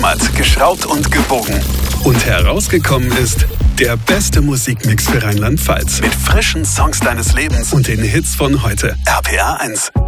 ausgeklammert, geschraubt und gebogen. Und herausgekommen ist der beste Musikmix für Rheinland-Pfalz. Mit frischen Songs deines Lebens und den Hits von heute. RPR 1.